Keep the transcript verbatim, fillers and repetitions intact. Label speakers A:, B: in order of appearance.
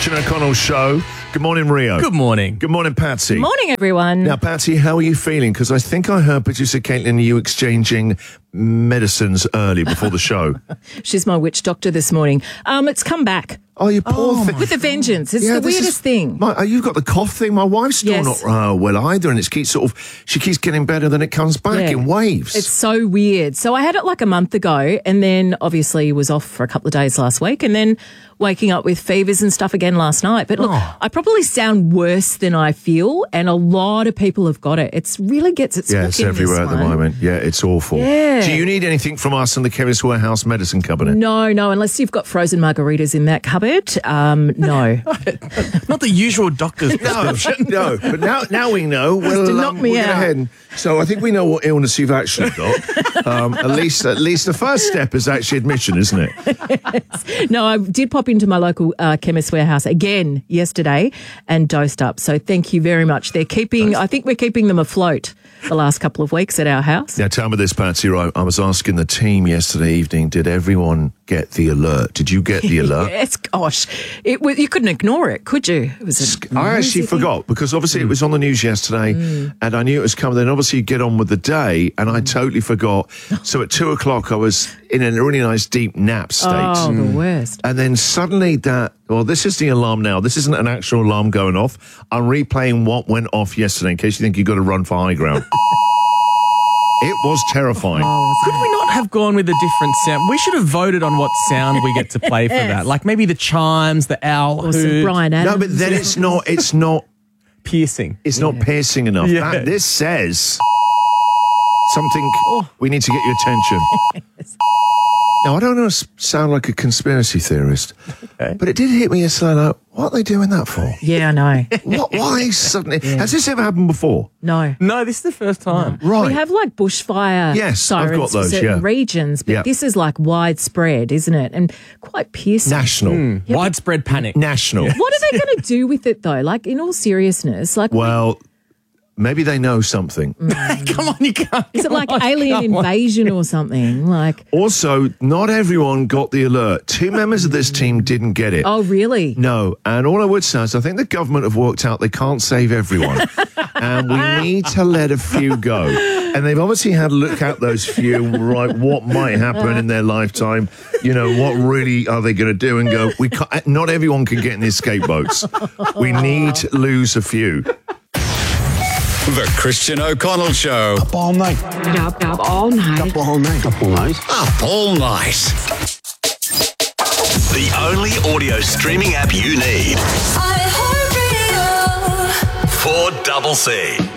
A: Christian O'Connell Show. Good morning, Rio.
B: Good morning.
A: Good morning, Patsy.
C: Good morning, everyone.
A: Now, Patsy, how are you feeling? Because I think I heard producer Caitlin, you exchanging medicines early before the show.
C: She's my witch doctor this morning. Um, it's come back.
A: Oh, you poor thing.
C: With a vengeance. It's
A: Yeah,
C: the
A: this
C: weirdest
A: is-
C: thing.
A: My, uh, you've got the cough thing. My wife's still
C: Yes.
A: not uh, well either, and it's keeps sort of she keeps getting better, then it comes back
C: Yeah.
A: in waves.
C: It's so weird. So I had it like a month ago and then obviously was off for a couple of days last week and then waking up with fevers and stuff again last night. But look,
A: Oh.
C: I probably sound worse than I feel and a lot of people have got it. It's really gets its
A: yeah,
C: hook
A: it's
C: in
A: everywhere
C: this
A: at the
C: one.
A: moment. Yeah, it's awful.
C: Yeah.
A: Do you need anything from us in the Chemist Warehouse Medicine Cabinet?
C: No, no, unless you've got frozen margaritas in that cupboard. Um, no.
B: Not the usual doctor's prescription.
A: No, but now now we know. Well,
C: to knock
A: um,
C: me
A: we'll get
C: out.
A: ahead. And, so I think we know what illness you've actually got. um, at least, at least the first step is actually admission, isn't it?
C: No, I did pop into my local uh, Chemist Warehouse again yesterday and dosed up. So thank you very much. They're keeping, I think we're keeping them afloat the last couple of weeks at our house.
A: Now, tell me this, Patsy. Right, I was asking the team yesterday evening, did everyone get the alert? Did you get the alert?
C: Yes, gosh. It was, you couldn't ignore it, could you? It was a
A: I actually
C: noisy
A: forgot because obviously it was on the news yesterday and I knew it was coming. Then obviously you get on with the day and I totally forgot. So at two o'clock I was in a really nice deep nap state.
C: Oh, the worst.
A: And then suddenly that, well, this is the alarm now. This isn't an actual alarm going off. I'm replaying what went off yesterday in case you think you've got to run for high ground. It was terrifying.
B: Could we not have gone with a different sound? We should have voted on what sound we get to play for that. Like maybe the chimes, the owl
C: Or some
B: hoot,
C: Brian Adams.
A: No, but then it's not, it's not,
B: piercing.
A: it's not piercing enough.
B: Yeah.
A: That, this says something, we need to get your attention. Now, I don't know, sound like a conspiracy theorist,
B: Okay.
A: but it did hit me yesterday, like, what are they doing that for?
C: Yeah, I know.
A: What, why suddenly? Has this ever happened before?
C: No.
B: No, this is the first time.
A: Right.
C: We have like bushfire
A: Yes, I've
C: sirens
A: got those,
C: for certain
A: yeah.
C: regions, but
A: Yeah.
C: this is like widespread, isn't it? And quite piercing.
A: National.
B: Widespread panic.
A: National.
C: What are they going to do with it though? Like in all seriousness, like
A: Well, maybe they know something.
B: Come on, you can't.
C: is it like
B: come on,
C: alien
B: come on.
C: invasion or something? Like,
A: Also, not everyone got the alert. Two members of this team didn't get it.
C: oh really?
A: No, and all I would say is I think the government have worked out they can't save everyone. And we need to let a few go. And they've obviously had a look at those few, right, what might happen in their lifetime. You know, what really are they going to do and go, we can't, not everyone can get in the escape boats. We need to lose a few.
D: The Christian O'Connell Show.
E: Up all night.
F: Up, up all night.
E: Up all night. Up all night.
D: Up all night. The only audio streaming app you need.
G: iHeartRadio.
D: four C C.